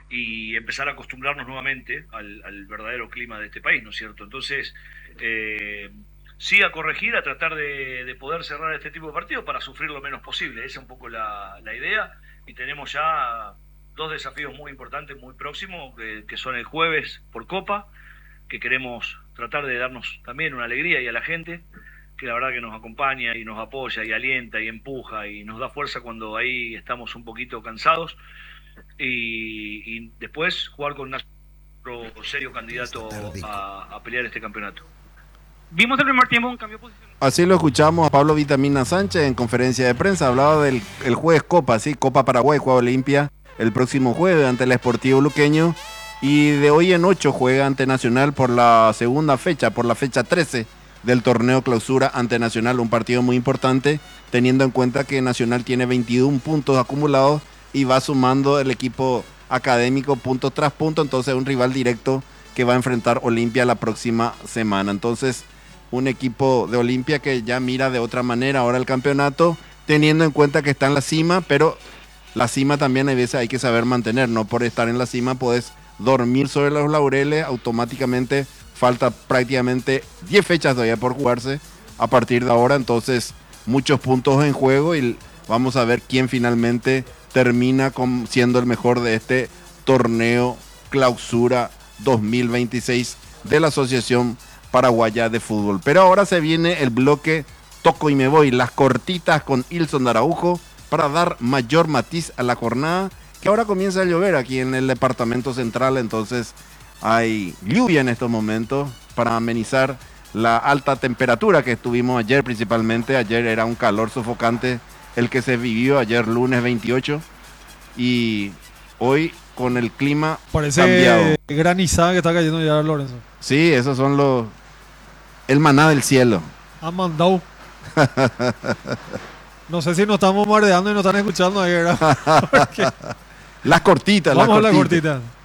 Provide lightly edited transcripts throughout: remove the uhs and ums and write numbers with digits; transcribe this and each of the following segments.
y empezar a acostumbrarnos nuevamente al verdadero clima de este país, ¿no es cierto? Entonces, sí a corregir, a tratar de poder cerrar este tipo de partidos para sufrir lo menos posible. Esa es un poco la idea, y tenemos ya dos desafíos muy importantes, muy próximos, que son el jueves por Copa, que queremos tratar de darnos también una alegría y a la gente, que la verdad que nos acompaña y nos apoya y alienta y empuja y nos da fuerza cuando ahí estamos un poquito cansados, y después jugar con otro serio candidato a pelear este campeonato. Vimos el primer tiempo un cambio de posición. Así lo escuchamos a Pablo Vitamina Sánchez en conferencia de prensa. Hablaba del el jueves Copa, ¿sí? Copa Paraguay, juega Olimpia el próximo jueves ante el Sportivo Luqueño. Y de hoy en 8 juega ante Nacional por la segunda fecha, por la fecha 13 del torneo Clausura ante Nacional. Un partido muy importante, teniendo en cuenta que Nacional tiene 21 puntos acumulados y va sumando el equipo académico punto tras punto. Entonces un rival directo que va a enfrentar Olimpia la próxima semana. Entonces un equipo de Olimpia que ya mira de otra manera ahora el campeonato, teniendo en cuenta que está en la cima, pero la cima también hay veces hay que saber mantener. No por estar en la cima puedes dormir sobre los laureles automáticamente. Falta prácticamente 10 fechas todavía por jugarse a partir de ahora, entonces muchos puntos en juego y vamos a ver quién finalmente termina siendo el mejor de este torneo Clausura 2026 de la Asociación Paraguaya de Fútbol. Pero ahora se viene el bloque Toco y me voy, las cortitas con Ilson de Araujo para dar mayor matiz a la jornada, que ahora comienza a llover aquí en el departamento central, entonces hay lluvia en estos momentos para amenizar la alta temperatura que tuvimos ayer principalmente. Ayer era un calor sofocante el que se vivió ayer lunes 28 y hoy con el clima parece cambiado. Granizada que está cayendo ya, Lorenzo. Sí, esos son el maná del cielo. Han mandado. No sé si nos estamos bombardeando y nos están escuchando ahí, ¿verdad? Porque... Las cortitas, Vamos las a la cortitas. cortita.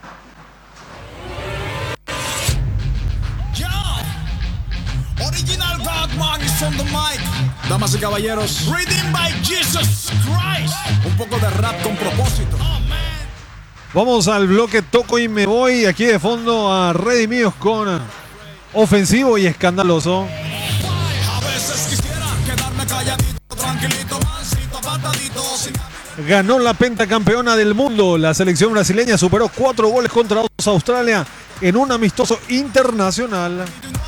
Original Godman is on the mic. Damas y caballeros, Redeemed by Jesus Christ. Un poco de rap con propósito. Vamos al bloque Toco y me voy. Aquí de fondo a Redimidos con Ofensivo y Escandaloso. A veces quisiera quedarme calladito, tranquilito, mansito, patadito. Ganó la pentacampeona del mundo. La selección brasileña superó 4 goles contra 2 a Australia en un amistoso internacional.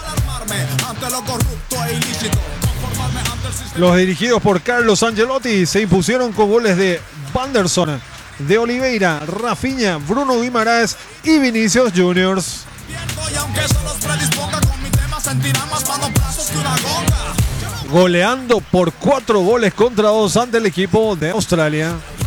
Los dirigidos por Carlos Ancelotti se impusieron con goles de Wanderson, de Oliveira, Rafinha, Bruno Guimaraes y Vinicius Juniors. Goleando por 4 goles contra 2 ante el equipo de Australia.